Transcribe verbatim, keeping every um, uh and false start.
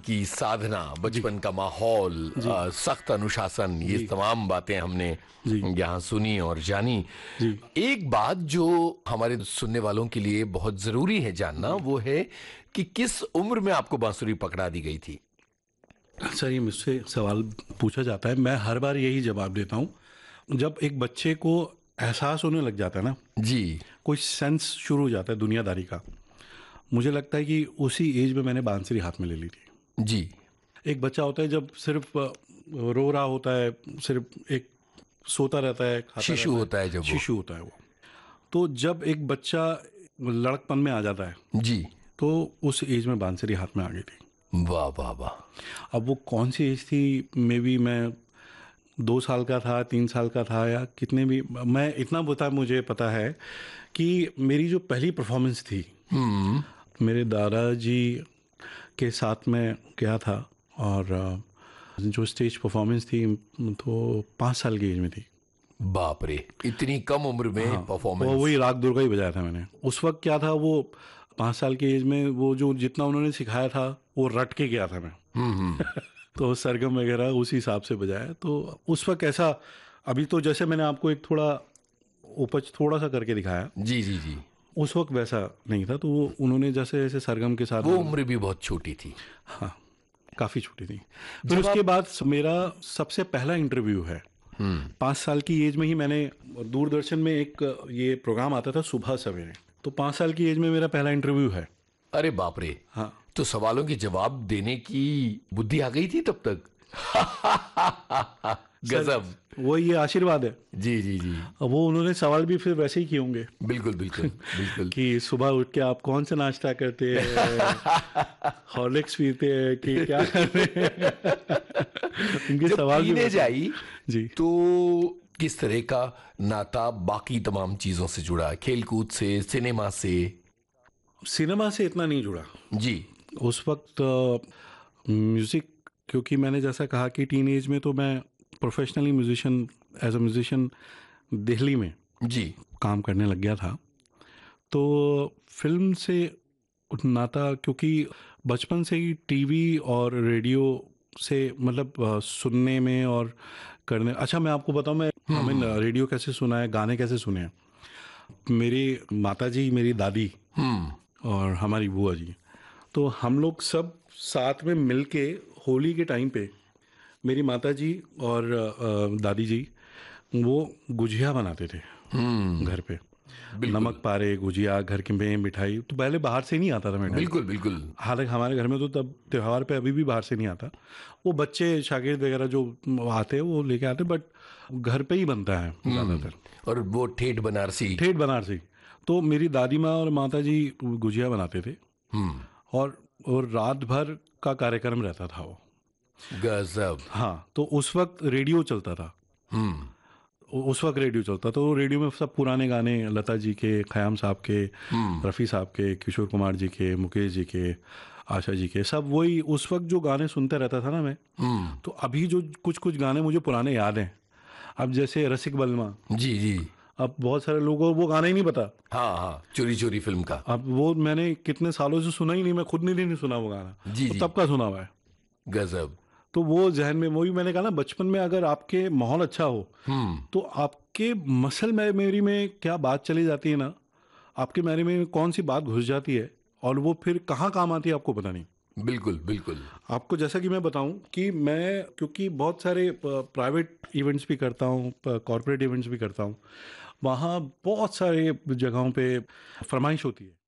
की साधना, बचपन का माहौल, सख्त अनुशासन, ये तमाम बातें हमने यहाँ सुनी और जानी। एक बात जो हमारे सुनने वालों के लिए बहुत जरूरी है जानना, वो है कि किस उम्र में आपको बांसुरी पकड़ा दी गई थी? सर, ये मुझसे सवाल पूछा जाता है, मैं हर बार यही जवाब देता हूँ। जब एक बच्चे को एहसास होने लग जाता है ना जी, कोई सेंस शुरू हो जाता है दुनियादारी का, मुझे लगता है कि उसी एज में मैंने बांसुरी हाथ में ले ली थी। जी, एक बच्चा होता है जब सिर्फ रो रहा होता है, सिर्फ एक सोता रहता है, शिशु होता है, जब शिशु होता है वो, तो जब एक बच्चा लड़कपन में आ जाता है जी, तो उस एज में बांसुरी हाथ में आ गई थी। वाह वाह वाह। अब वो कौन सी एज थी, मे बी मैं दो साल का था, तीन साल का था, या कितने भी, मैं इतना बता मुझे पता है कि मेरी जो पहली परफॉर्मेंस थी मेरे दादाजी के साथ में गया था, और जो स्टेज परफॉर्मेंस थी तो पाँच साल की एज में थी। बाप रे, इतनी कम उम्र में हाँ, परफॉर्मेंस। वो वही राग दुर्गा ही बजाया था मैंने। उस वक्त क्या था, वो पाँच साल की एज में वो जो जितना उन्होंने सिखाया था वो रट के गया था मैं। तो सरगम वगैरह उसी हिसाब से बजाया। तो उस वक्त ऐसा, अभी तो जैसे मैंने आपको एक थोड़ा उपज थोड़ा सा करके दिखाया, जी जी जी, उस वक्त वैसा नहीं था। तो वो उन्होंने जैसे जैसे सरगम के साथ, वो उम्र भी बहुत छोटी थी। हाँ, काफ़ी छोटी थी। फिर उसके बाद मेरा सबसे पहला इंटरव्यू है, पाँच साल की एज में ही मैंने, दूरदर्शन में एक ये प्रोग्राम आता था सुबह सवेरे, तो पाँच साल की एज में मेरा पहला इंटरव्यू है। अरे बाप रे। हाँ, तो सवालों के जवाब देने की बुद्धि आ गई थी तब तक। गजब। वो ये आशीर्वाद है। जी जी जी। वो उन्होंने सवाल भी फिर वैसे ही किए होंगे। बिल्कुल बिल्कुल बिल्कुल। कि सुबह उठ के आप कौन सा नाश्ता करते हैं, हॉर्लिक्स पीते हैं कि क्या करते हैं। उनके सवाल भी जाई जी। तो किस तरह का नाता बाकी तमाम चीजों से जुड़ा, खेलकूद से, सिनेमा से? सिनेमा से इतना नहीं जुड़ा जी। उस वक्त म्यूजिक, क्योंकि मैंने जैसा कहा कि टीन एज में तो मैं professionally musician, as a musician Delhi में जी काम करने लग गया था। तो फिल्म से नाता, क्योंकि बचपन से ही टीवी और रेडियो से, मतलब सुनने में और करने। अच्छा, मैं आपको बताऊं, मैं हमें रेडियो कैसे सुना है, गाने कैसे सुने हैं। मेरी माता जी, मेरी दादी और हमारी बुआ जी, तो हम लोग सब साथ में मिलके होली के टाइम पे मेरी माता जी और दादी जी वो गुजिया बनाते थे घर पे। नमक पारे, गुजिया, घर के में मिठाई, तो पहले बाहर से नहीं आता था मिठाई। बिल्कुल बिल्कुल। हालांकि हमारे घर में तो तब त्योहार पे अभी भी बाहर से नहीं आता, वो बच्चे शागिर्द वगैरह जो आते हैं वो लेके आते, बट घर पे ही बनता है ज़्यादातर। और वो ठेठ बनारसी। ठेठ बनारसी। तो मेरी दादी माँ और माता जी गुजिया बनाते थे, और और रात भर का कार्यक्रम रहता था वो। गजब। हाँ, तो उस वक्त रेडियो चलता था। उस वक्त रेडियो चलता तो रेडियो में सब पुराने गाने, लता जी के, खयाम साहब के, रफ़ी साहब के, किशोर कुमार जी के, मुकेश जी के, आशा जी के, सब वही उस वक्त जो गाने सुनते रहता था ना मैं। तो अभी जो कुछ कुछ गाने मुझे पुराने याद हैं, अब जैसे रसिक बलमा। जी जी। अब बहुत सारे लोगों को वो गाना ही नहीं पता। हाँ हाँ, चोरी चोरी फिल्म का। अब वो मैंने कितने सालों से सुना ही नहीं, मैं खुद ने नहीं सुना वो गाना। जी, तो जी। तब का सुना हुआ है। गजब। तो वो जहन में, वही मैंने कहा ना, बचपन में अगर आपके माहौल अच्छा हो तो आपके मसल मेमोरी में क्या बात चली जाती है ना, आपके मेमोरी में कौन सी बात घुस जाती है और वो फिर कहाँ काम आती है आपको पता नहीं। बिल्कुल बिल्कुल। आपको जैसा कि मैं बताऊं कि मैं, क्योंकि बहुत सारे प्राइवेट इवेंट्स भी करता हूं, कॉर्पोरेट इवेंट्स भी करता हूं, वहाँ बहुत सारे जगहों पे फरमाइश होती है।